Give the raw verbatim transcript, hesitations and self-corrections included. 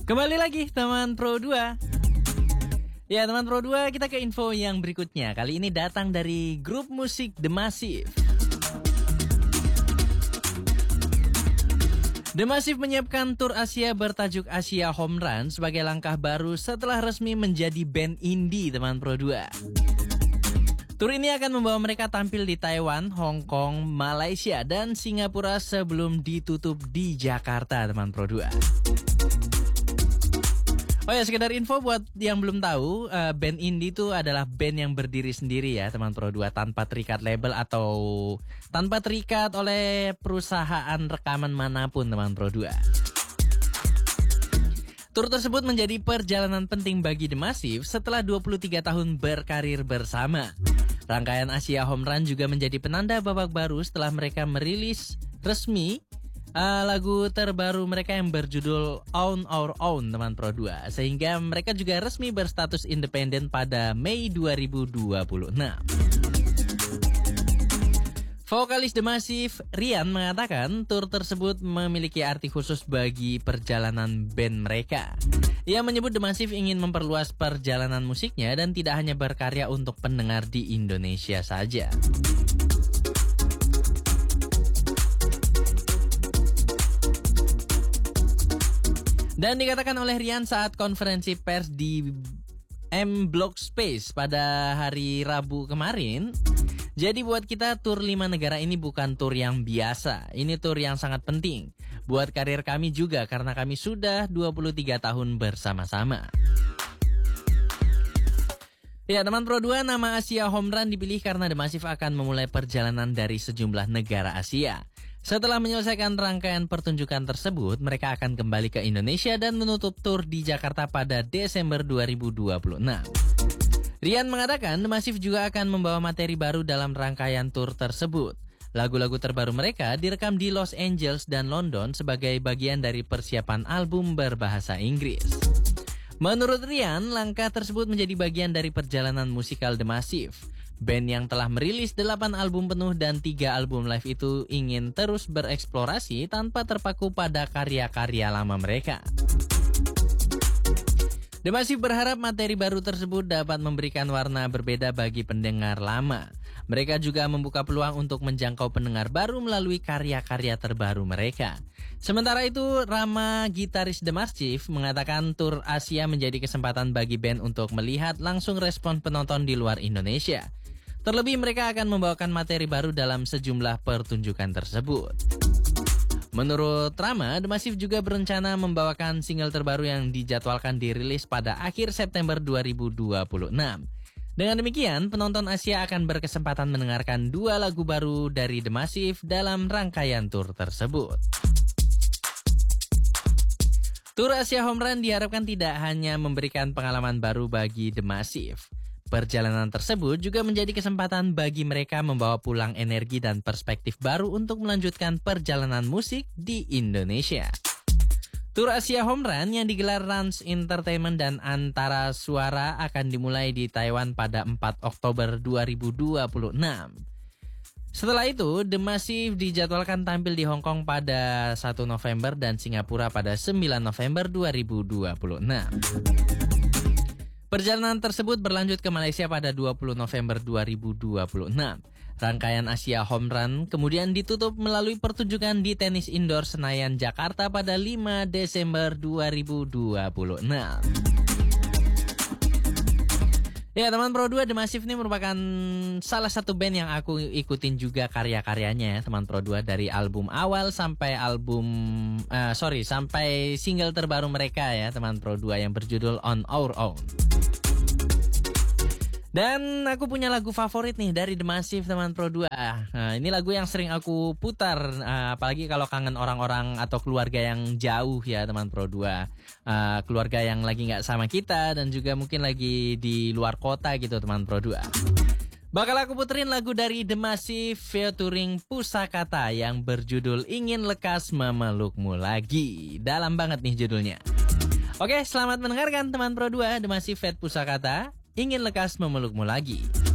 Kembali lagi teman Pro dua. Ya teman Pro dua, kita ke info yang berikutnya. Kali ini datang dari grup musik The Massive. The Massive menyiapkan tur Asia bertajuk Asia Home Run sebagai langkah baru setelah resmi menjadi band indie teman Pro dua. Tur ini akan membawa mereka tampil di Taiwan, Hong Kong, Malaysia, dan Singapura sebelum ditutup di Jakarta teman Pro dua. Oh ya, sekedar info buat yang belum tahu, uh, band indie itu adalah band yang berdiri sendiri ya teman Pro dua, tanpa terikat label atau tanpa terikat oleh perusahaan rekaman manapun teman Pro dua. Tur tersebut menjadi perjalanan penting bagi The Massive setelah dua puluh tiga tahun berkarir bersama. Rangkaian Asia Home Run juga menjadi penanda babak baru setelah mereka merilis resmi Uh, lagu terbaru mereka yang berjudul On Our Own teman Pro dua, sehingga mereka juga resmi berstatus independen pada Mei dua ribu dua puluh enam. Vokalis The Massive, Rian, mengatakan tur tersebut memiliki arti khusus bagi perjalanan band mereka. Ia menyebut The Massive ingin memperluas perjalanan musiknya dan tidak hanya berkarya untuk pendengar di Indonesia saja. Dan dikatakan oleh Rian saat konferensi pers di M Block Space pada hari Rabu kemarin. Jadi buat kita tur lima negara ini bukan tur yang biasa. Ini tur yang sangat penting buat karir kami juga karena kami sudah dua puluh tiga tahun bersama-sama. Ya teman Pro dua, nama Asia Home Run dipilih karena The Massive akan memulai perjalanan dari sejumlah negara Asia. Setelah menyelesaikan rangkaian pertunjukan tersebut, mereka akan kembali ke Indonesia dan menutup tur di Jakarta pada Desember dua ribu dua puluh enam. Rian mengatakan The Massive juga akan membawa materi baru dalam rangkaian tur tersebut. Lagu-lagu terbaru mereka direkam di Los Angeles dan London sebagai bagian dari persiapan album berbahasa Inggris. Menurut Rian, langkah tersebut menjadi bagian dari perjalanan musikal The Massive. Band yang telah merilis delapan album penuh dan tiga album live itu ingin terus bereksplorasi tanpa terpaku pada karya-karya lama mereka. The Massive berharap materi baru tersebut dapat memberikan warna berbeda bagi pendengar lama. Mereka juga membuka peluang untuk menjangkau pendengar baru melalui karya-karya terbaru mereka. Sementara itu, Rama, gitaris The Massive, mengatakan tur Asia menjadi kesempatan bagi band untuk melihat langsung respon penonton di luar Indonesia. Terlebih mereka akan membawakan materi baru dalam sejumlah pertunjukan tersebut. Menurut Rama, The Massive juga berencana membawakan single terbaru yang dijadwalkan dirilis pada akhir September dua ribu dua puluh enam. Dengan demikian, penonton Asia akan berkesempatan mendengarkan dua lagu baru dari The Massive dalam rangkaian tur tersebut. Tur Asia Home Run diharapkan tidak hanya memberikan pengalaman baru bagi The Massive. Perjalanan tersebut juga menjadi kesempatan bagi mereka membawa pulang energi dan perspektif baru untuk melanjutkan perjalanan musik di Indonesia. Tur Asia Home Run yang digelar Rans Entertainment dan Antara Suara akan dimulai di Taiwan pada empat Oktober dua ribu dua puluh enam. Setelah itu, The Massive dijadwalkan tampil di Hong Kong pada satu November dan Singapura pada sembilan November dua ribu dua puluh enam. Perjalanan tersebut berlanjut ke Malaysia pada dua puluh November dua ribu dua puluh enam. Rangkaian Asia Home Run kemudian ditutup melalui pertunjukan di Tenis Indoor Senayan, Jakarta pada lima Desember dua ribu dua puluh enam. Ya teman Pro dua, The Massive ini merupakan salah satu band yang aku ikutin juga karya-karyanya ya teman Pro dua, dari album awal sampai album uh, sorry sampai single terbaru mereka ya teman Pro dua yang berjudul On Our Own. Dan aku punya lagu favorit nih dari The Massive teman Pro dua. Nah, ini lagu yang sering aku putar, uh, apalagi kalau kangen orang-orang atau keluarga yang jauh ya teman Pro dua. Uh, keluarga yang lagi gak sama kita dan juga mungkin lagi di luar kota gitu teman Pro dua. Bakal aku puterin lagu dari The Massive featuring Pusakata yang berjudul Ingin Lekas Memelukmu Lagi. Dalam banget nih judulnya. Oke, selamat mendengarkan teman Pro dua, The Massive feat Pusakata, Ingin Lekas Memelukmu Lagi.